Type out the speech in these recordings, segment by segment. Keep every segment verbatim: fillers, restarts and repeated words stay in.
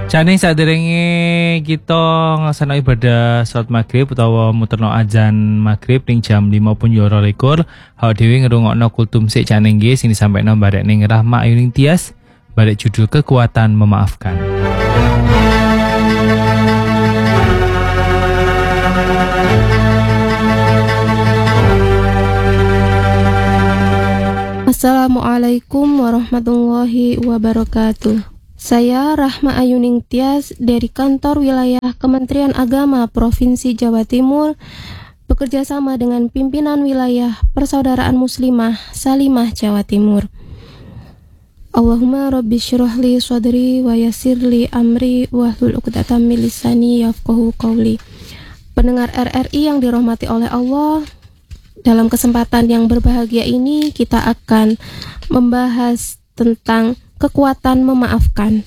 Jane saderenge kita nglaksanakno ibadah salat maghrib utawa muterno azan maghrib ning jam lima pun yo dua likur, awak dhewe ngrungokno kultum sik jane nggih sing disampaikno barek ning Rahma Ayuning Tias, barek judul Kekuatan Memaafkan. Assalamualaikum warahmatullahi wabarakatuh. Saya Rahma Ayuning Tias dari Kantor Wilayah Kementerian Agama Provinsi Jawa Timur bekerja sama dengan pimpinan wilayah Persaudaraan Muslimah Salimah Jawa Timur. Allahumma rabbi syrah li sadri wa yassir li amri wahlul 'uqdatam min lisani yafqahu qawli. Pendengar R R I yang dirahmati oleh Allah, dalam kesempatan yang berbahagia ini kita akan membahas tentang kekuatan memaafkan.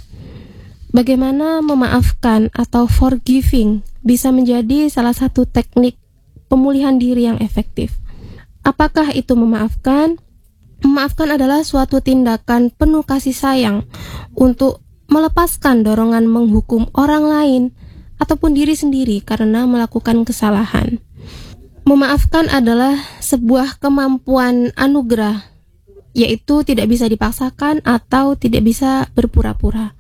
Bagaimana memaafkan atau forgiving bisa menjadi salah satu teknik pemulihan diri yang efektif. Apakah itu memaafkan? Memaafkan adalah suatu tindakan penuh kasih sayang untuk melepaskan dorongan menghukum orang lain ataupun diri sendiri karena melakukan kesalahan. Memaafkan adalah sebuah kemampuan anugerah, yaitu tidak bisa dipaksakan atau tidak bisa berpura-pura.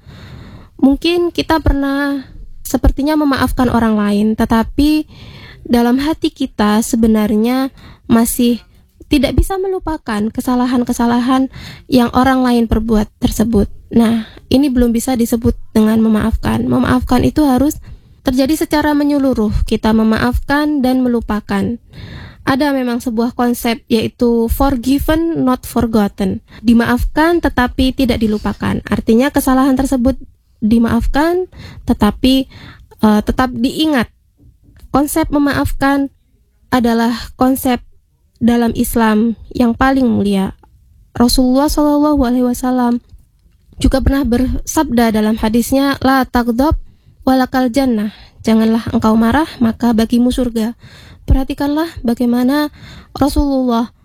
Mungkin kita pernah sepertinya memaafkan orang lain, tetapi dalam hati kita sebenarnya masih tidak bisa melupakan kesalahan-kesalahan yang orang lain perbuat tersebut. Nah, ini belum bisa disebut dengan memaafkan. Memaafkan itu harus terjadi secara menyeluruh. Kita memaafkan dan melupakan. Ada memang sebuah konsep yaitu forgiven not forgotten. Dimaafkan tetapi tidak dilupakan. Artinya kesalahan tersebut dimaafkan tetapi uh, tetap diingat. Konsep memaafkan adalah konsep dalam Islam yang paling mulia. Rasulullah shallallahu alaihi wasallam juga pernah bersabda dalam hadisnya, la taghdab walakal jannah. Janganlah engkau marah, maka bagimu surga. Perhatikanlah bagaimana Rasulullah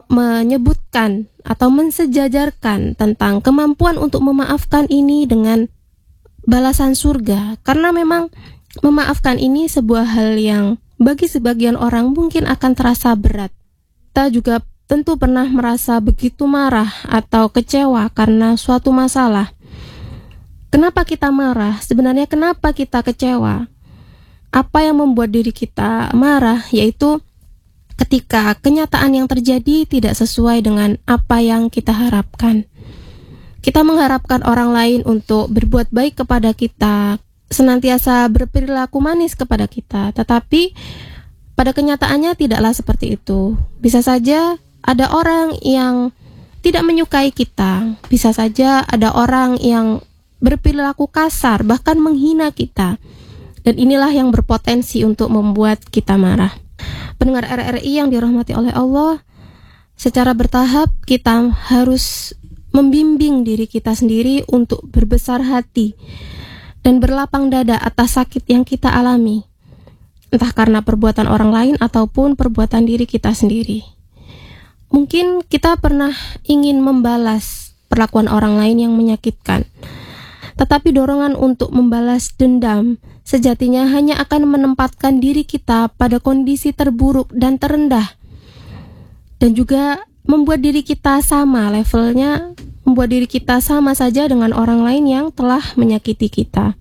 menyebutkan atau mensejajarkan tentang kemampuan untuk memaafkan ini dengan balasan surga. Karena memang memaafkan ini sebuah hal yang bagi sebagian orang mungkin akan terasa berat. Kita juga tentu pernah merasa begitu marah atau kecewa karena suatu masalah. Kenapa kita marah? Sebenarnya kenapa kita kecewa? Apa yang membuat diri kita marah, yaitu ketika kenyataan yang terjadi tidak sesuai dengan apa yang kita harapkan. Kita mengharapkan orang lain untuk berbuat baik kepada kita, senantiasa berperilaku manis kepada kita, tetapi pada kenyataannya tidaklah seperti itu. Bisa saja ada orang yang tidak menyukai kita, bisa saja ada orang yang berperilaku kasar, bahkan menghina kita. Dan inilah yang berpotensi untuk membuat kita marah. Pendengar R R I yang dirahmati oleh Allah, secara bertahap kita harus membimbing diri kita sendiri untuk berbesar hati dan berlapang dada atas sakit yang kita alami, entah karena perbuatan orang lain ataupun perbuatan diri kita sendiri. Mungkin kita pernah ingin membalas perlakuan orang lain yang menyakitkan, tetapi dorongan untuk membalas dendam sejatinya hanya akan menempatkan diri kita pada kondisi terburuk dan terendah, dan juga membuat diri kita sama levelnya, membuat diri kita sama saja dengan orang lain yang telah menyakiti kita.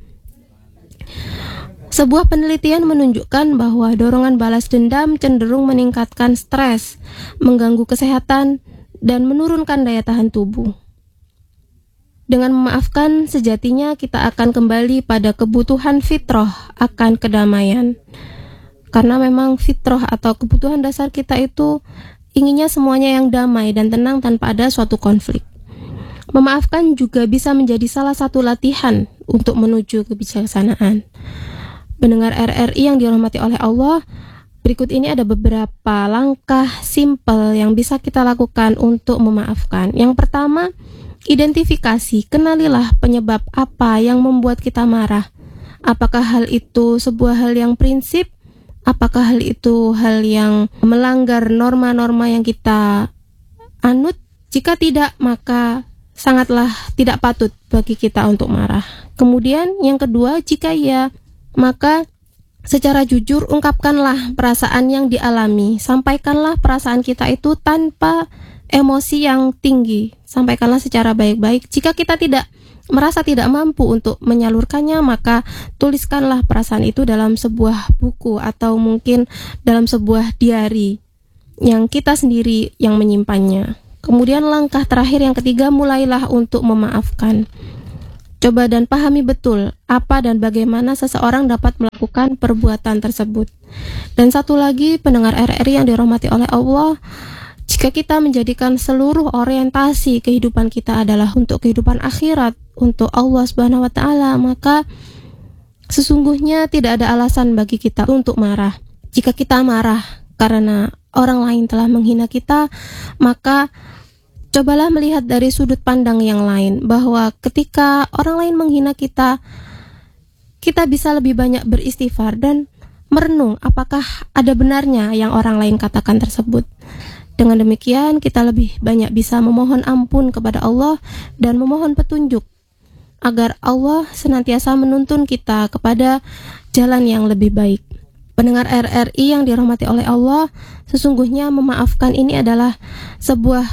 Sebuah penelitian menunjukkan bahwa dorongan balas dendam cenderung meningkatkan stres, mengganggu kesehatan, dan menurunkan daya tahan tubuh. Dengan memaafkan, sejatinya kita akan kembali pada kebutuhan fitrah akan kedamaian. Karena memang fitrah atau kebutuhan dasar kita itu inginnya semuanya yang damai dan tenang tanpa ada suatu konflik. Memaafkan juga bisa menjadi salah satu latihan untuk menuju kebijaksanaan. Pendengar R R I yang dirahmati oleh Allah, berikut ini ada beberapa langkah simpel yang bisa kita lakukan untuk memaafkan. Yang pertama, identifikasi, kenalilah penyebab apa yang membuat kita marah. Apakah hal itu sebuah hal yang prinsip? Apakah hal itu hal yang melanggar norma-norma yang kita anut? Jika tidak, maka sangatlah tidak patut bagi kita untuk marah. Kemudian yang kedua, jika iya, maka secara jujur ungkapkanlah perasaan yang dialami. Sampaikanlah perasaan kita itu tanpa emosi yang tinggi. Sampaikanlah secara baik-baik. Jika kita tidak merasa tidak mampu untuk menyalurkannya, maka tuliskanlah perasaan itu dalam sebuah buku atau mungkin dalam sebuah diari yang kita sendiri yang menyimpannya. Kemudian langkah terakhir yang ketiga, mulailah untuk memaafkan. Coba dan pahami betul apa dan bagaimana seseorang dapat melakukan perbuatan tersebut. Dan satu lagi, pendengar R R I yang dirahmati oleh Allah, jika kita menjadikan seluruh orientasi kehidupan kita adalah untuk kehidupan akhirat, untuk Allah Subhanahu wa taala, maka sesungguhnya tidak ada alasan bagi kita untuk marah. Jika kita marah karena orang lain telah menghina kita, maka cobalah melihat dari sudut pandang yang lain, bahwa ketika orang lain menghina kita, kita bisa lebih banyak beristighfar dan merenung apakah ada benarnya yang orang lain katakan tersebut. Dengan demikian kita lebih banyak bisa memohon ampun kepada Allah dan memohon petunjuk agar Allah senantiasa menuntun kita kepada jalan yang lebih baik. Pendengar R R I yang dirahmati oleh Allah, sesungguhnya memaafkan ini adalah sebuah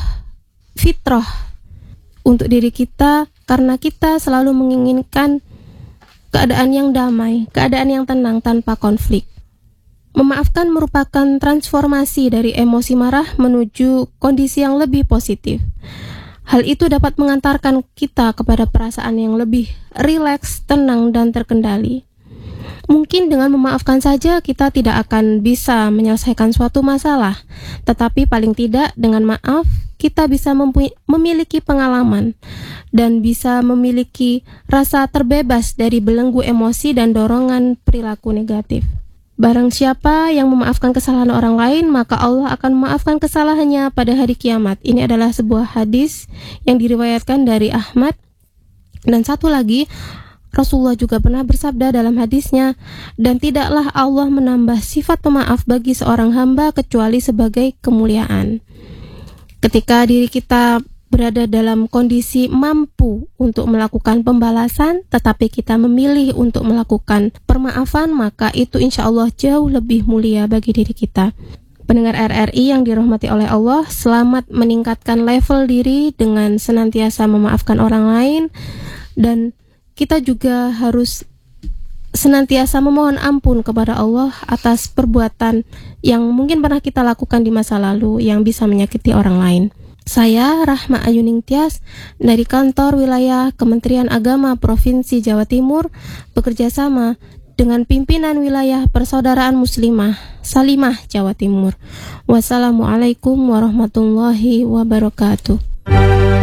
fitrah untuk diri kita, karena kita selalu menginginkan keadaan yang damai, keadaan yang tenang tanpa konflik. Memaafkan merupakan transformasi dari emosi marah menuju kondisi yang lebih positif. Hal itu dapat mengantarkan kita kepada perasaan yang lebih rileks, tenang, dan terkendali. Mungkin dengan memaafkan saja kita tidak akan bisa menyelesaikan suatu masalah, tetapi paling tidak dengan maaf kita bisa mempu- memiliki pengalaman dan bisa memiliki rasa terbebas dari belenggu emosi dan dorongan perilaku negatif. Barang siapa yang memaafkan kesalahan orang lain, maka Allah akan memaafkan kesalahannya pada hari kiamat. Ini adalah sebuah hadis yang diriwayatkan dari Ahmad. Dan satu lagi, Rasulullah juga pernah bersabda dalam hadisnya, dan tidaklah Allah menambah sifat pemaaf bagi seorang hamba kecuali sebagai kemuliaan. Ketika diri kita berada dalam kondisi mampu untuk melakukan pembalasan, tetapi kita memilih untuk melakukan permaafan, maka itu insya Allah jauh lebih mulia bagi diri kita. Pendengar R R I yang dirahmati oleh Allah, selamat meningkatkan level diri dengan senantiasa memaafkan orang lain, dan kita juga harus senantiasa memohon ampun kepada Allah atas perbuatan yang mungkin pernah kita lakukan di masa lalu yang bisa menyakiti orang lain. Saya Rahma Ayuning Tias dari Kantor Wilayah Kementerian Agama Provinsi Jawa Timur bekerja sama dengan pimpinan wilayah Persaudaraan Muslimah Salimah Jawa Timur. Wassalamualaikum warahmatullahi wabarakatuh.